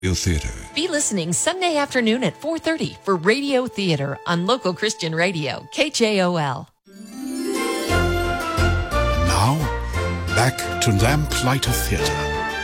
Theater. Be listening Sunday afternoon at 4:30 for Radio Theater on local Christian radio, KJOL. Now, back to Lamplighter Theater.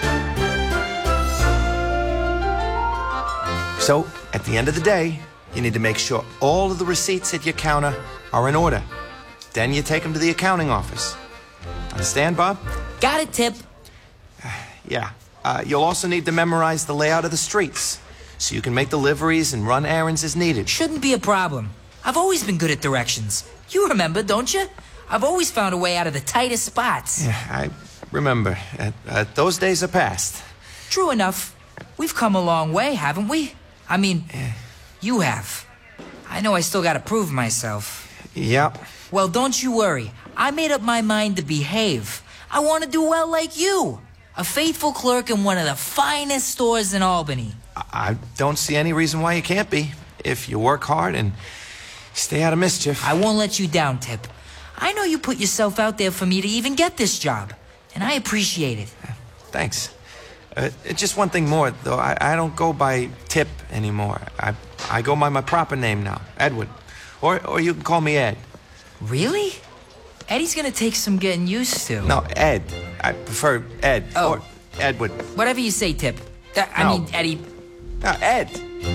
So, at the end of the day, you need to make sure all of the receipts at your counter are in order. Then you take them to the accounting office. Understand, Bob? Got it, Tip. Yeah. You'll also need to memorize the layout of the streets, so you can make deliveries and run errands as needed. Shouldn't be a problem. I've always been good at directions. You remember, don't you? I've always found a way out of the tightest spots. Yeah, I remember. Those days are past. True enough. We've come a long way, haven't we? I mean, you have. I know I still gotta prove myself. Yeah. Well, don't you worry. I made up my mind to behave. I want to do well like you. A faithful clerk in one of the finest stores in Albany. I don't see any reason why you can't be, if you work hard and stay out of mischief. I won't let you down, Tip. I know you put yourself out there for me to even get this job, and I appreciate it. Thanks. Just one thing more, though. I don't go by Tip anymore. I go by my proper name now, Edward. Or you can call me Ed. Really? Eddie's gonna take some getting used to. No, Ed. I prefer Ed. Oh. Or Edward. Whatever you say, Tip. I mean, Eddie. No, Ed.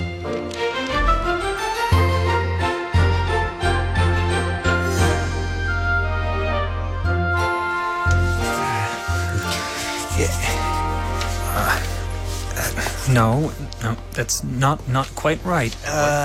No, that's not quite right.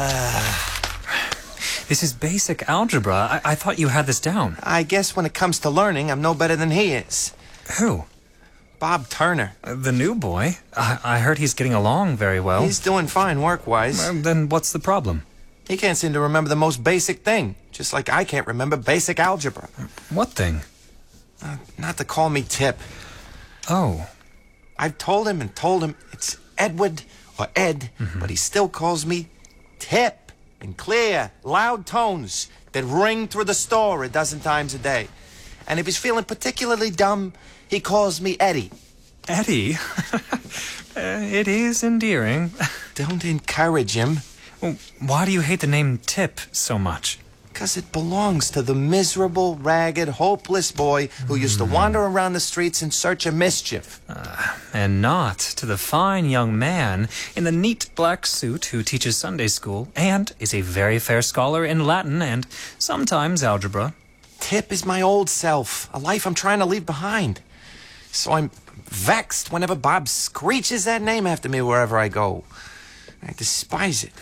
This is basic algebra. I thought you had this down. I guess when it comes to learning, I'm no better than he is. Who? Bob Turner. The new boy? I heard he's getting along very well. He's doing fine work-wise. Then what's the problem? He can't seem to remember the most basic thing, just like I can't remember basic algebra. What thing? Not to call me Tip. Oh. I've told him it's Edward or Ed, but he still calls me Tip. In clear, loud tones that ring through the store a dozen times a day. And if he's feeling particularly dumb, he calls me Eddie. Eddie? It is endearing. Don't encourage him. Why do you hate the name Tip so much? Because it belongs to the miserable, ragged, hopeless boy who used to wander around the streets in search of mischief. And not to the fine young man in the neat black suit who teaches Sunday school and is a very fair scholar in Latin and sometimes algebra. Tip is my old self, a life I'm trying to leave behind. So I'm vexed whenever Bob screeches that name after me wherever I go. I despise it.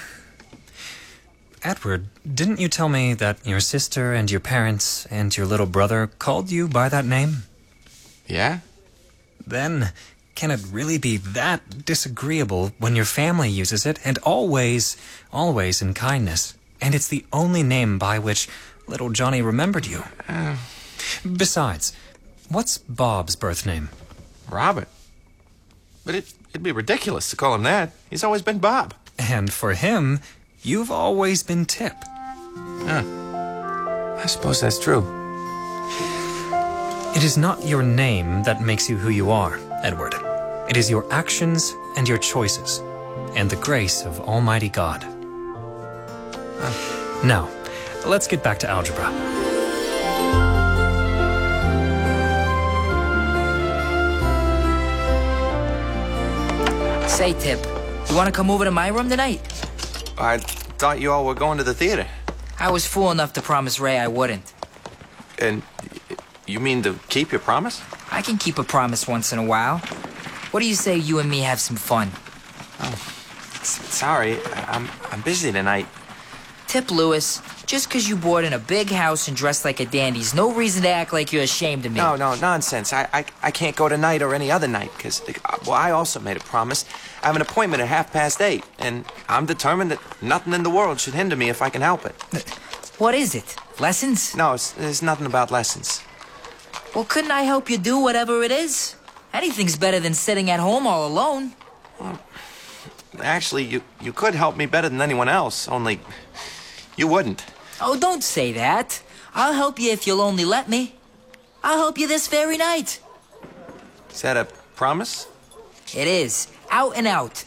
Edward, didn't you tell me that your sister and your parents and your little brother called you by that name? Yeah? Then, can it really be that disagreeable when your family uses it, and always in kindness? And it's the only name by which little Johnny remembered you. Besides, what's Bob's birth name? Robert. But it'd be ridiculous to call him that. He's always been Bob. And for him, you've always been Tip. I suppose that's true. It is not your name that makes you who you are, Edward. It is your actions and your choices, and the grace of Almighty God. Now, let's get back to algebra. Say, Tip, you want to come over to my room tonight? I thought you all were going to the theater. I was fool enough to promise Ray I wouldn't. And you mean to keep your promise? I can keep a promise once in a while. What do you say you and me have some fun? Sorry, I'm busy tonight. Tip Lewis, just because you bought in a big house and dressed like a dandy's no reason to act like you're ashamed of me. No, nonsense. I can't go tonight or any other night because, I also made a promise. I have an appointment at 8:30, and I'm determined that nothing in the world should hinder me if I can help it. What is it? Lessons? No, there's nothing about lessons. Well, couldn't I help you do whatever it is? Anything's better than sitting at home all alone. Well, actually, you could help me better than anyone else, only you wouldn't. Oh, don't say that. I'll help you if you'll only let me. I'll help you this very night. Is that a promise? It is. Out and out.